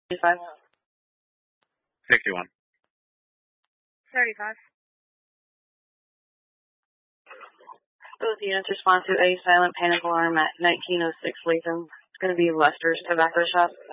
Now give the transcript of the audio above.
35. 61. 35. Both units respond to a silent panic alarm at 1906 Latham. It's going to be Lester's Tobacco Shop.